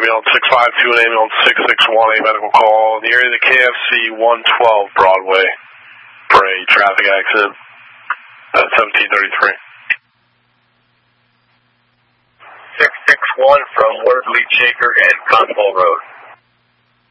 ambulance 652 and ambulance 661, a medical call in the area of the KFC 112 Broadway for a traffic accident at 1733. 661 from Wordley Shaker and Conwell Road.